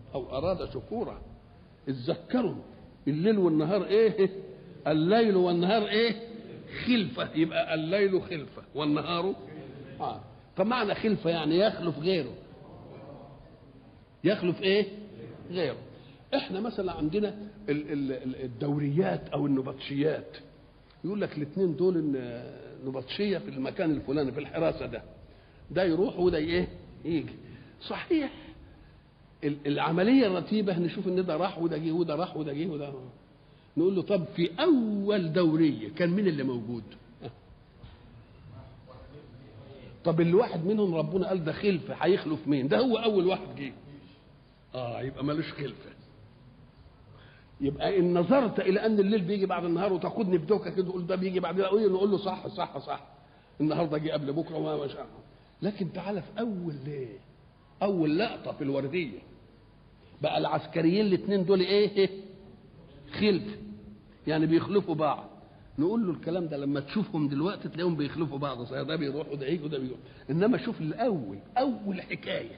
أو أراد شكورا. اتذكروا الليل والنهار إيه؟ الليل والنهار إيه؟ خلفة. يبقى الليل خلفة والنهار طب معنى خلفة يعني يخلف غيره. يخلف إيه؟ غيره. إحنا مثلا عندنا الدوريات أو النبطشيات، يقول لك الاثنين دول نبطشية في المكان الفلاني في الحراسة ده يروح وده إيه؟ يجي. صحيح العملية الرتيبة نشوف إن ده راح وده جه وده راح وده جه وده. نقول له طب في أول دورية كان مين اللي موجود؟ طب الواحد منهم ربنا قال ده خلفة، هيخلف مين؟ ده هو أول واحد جه. يبقى مالوش خلفة. يبقى إن نظرت إلى أن الليل بيجي بعد النهار وتاخدني بدوكة كده تقول ده بيجي بعد الأول، نقول له صح صح صح، النهارده جه قبل بكرة وما شاء الله. لكن تعالى في أول لقطة في الوردية بقى العسكريين الاثنين دول إيه؟ خلف، يعني بيخلفوا بعض. نقول له الكلام ده لما تشوفهم دلوقتي تلاقيهم بيخلفوا بعض، صحيح ده بيروح وده يجي وده بيروح، انما شوف الاول اول حكايه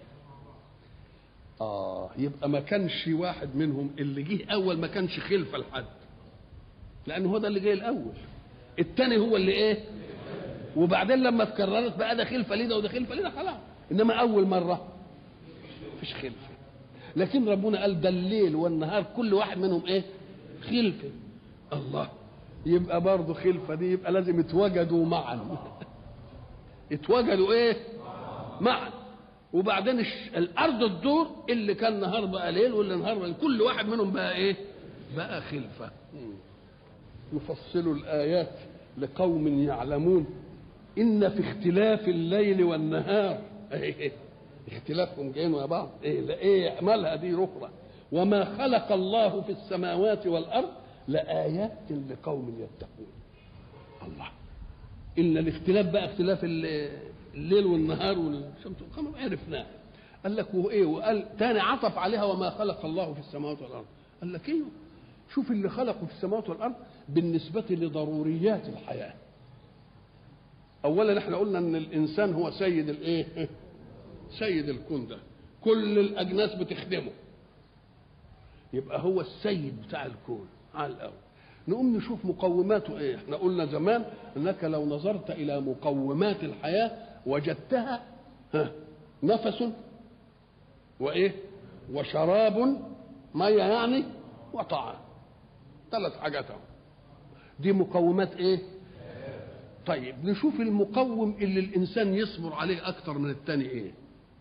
يبقى ما كانش واحد منهم اللي جه اول ما كانش خلفه لحد، لان هو ده اللي جاي الاول. الثاني هو اللي ايه؟ وبعدين لما اتكررت بقى ده خلفه ليه ده وده خلفه ليه ده خلاص. انما اول مره مفيش خلفه. لكن ربنا قال ده الليل والنهار كل واحد منهم ايه؟ خلفه. الله، يبقى برضه خلفه دي يبقى لازم يتوجدوا معا. يتوجدوا ايه؟ معا. وبعدين الارض الدور، اللي كان نهار بقى ليل واللي نهار بقى، كل واحد منهم بقى ايه؟ بقى خلفه. يفصل الايات لقوم يعلمون ان في اختلاف الليل والنهار اختلافهم جايين مع بعض ايه مالها دي رخرة، وما خلق الله في السماوات والارض لآيات لقوم يتقون. الله، إن الاختلاف بقى اختلاف الليل والنهار والشمس والقمر عرفناه. قال لك وايه؟ وقال تاني عطف عليها وما خلق الله في السماوات والارض. قال لك ايوه، شوف اللي خلقه في السماوات والارض بالنسبه لضروريات الحياه. اولا احنا قلنا ان الانسان هو سيد الايه؟ سيد الكون ده، كل الاجناس بتخدمه، يبقى هو السيد بتاع الكون على الاول. نقوم نشوف مقوماته ايه. احنا قلنا زمان انك لو نظرت الى مقومات الحياه وجدتها نفس وايه وشراب ميه يعني وطعام، 3 حاجات اهو. دي مقومات ايه؟ طيب نشوف المقوم اللي الانسان يصبر عليه اكتر من الثاني ايه؟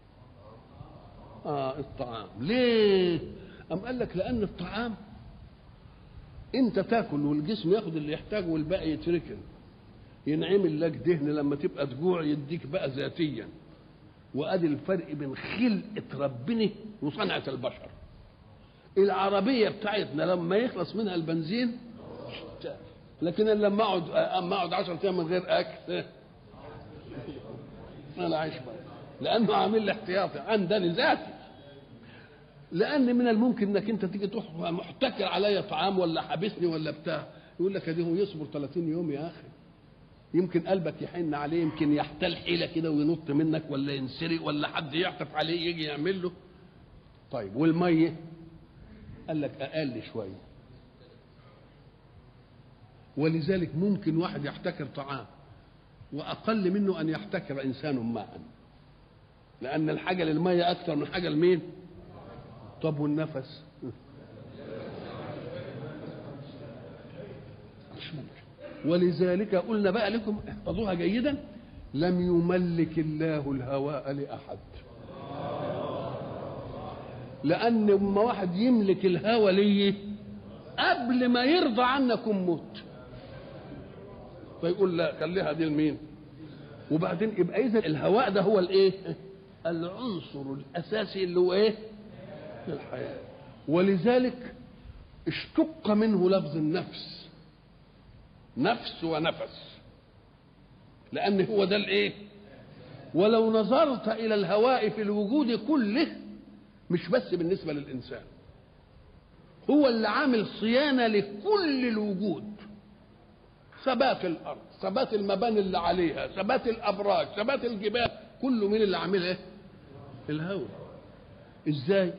الطعام. ليه؟ أم قال لك لأن الطعام أنت تاكل والجسم ياخد اللي يحتاجه والباقي يتركن، ينعمل لك دهن لما تبقى تجوع يديك بقى ذاتيا. وأدي الفرق بين خلقة ربنا وصنعة البشر. العربية بتاعتنا لما يخلص منها البنزين، لكن لما أقعد 10 أيام من غير أكل أنا عايش بقى، لأنه عامل لي احتياطي عندني ذاتي. لان من الممكن انك انت تيجي تروح محتكر عليا طعام ولا حابسني ولا بتاع، يقول لك ادي هو يصبر 30 يوم يا اخي، يمكن قلبك يحن عليه، يمكن يحتال حيله كده وينط منك ولا ينسرق ولا حد يعطف عليه يجي يعمل له. طيب والميه؟ قال لك اقل شويه. ولذلك ممكن واحد يحتكر طعام واقل منه ان يحتكر انسان معا، لان الحاجه للميه اكثر من حاجه لمين؟ طب والنفس؟ مش ممكن. ولذلك قلنا بقى لكم احفظوها جيدا، لم يملك الله الهواء لأحد، لأن لما واحد يملك الهواء ليه قبل ما يرضى عنكم موت، فيقول لا خليها دي لمين؟ وبعدين يبقى إذا الهواء ده هو الايه؟ العنصر الأساسي اللي هو ايه؟ الحياة. ولذلك اشتق منه لفظ النفس، نفس ونفس، لأن هو ده الايه؟ ولو نظرت إلى الهواء في الوجود كله، مش بس بالنسبة للإنسان، هو اللي عامل صيانة لكل الوجود، ثبات الأرض، ثبات المباني اللي عليها، ثبات الأبراج، ثبات الجبال، كله مين اللي عاملها؟ الهواء. ازاي؟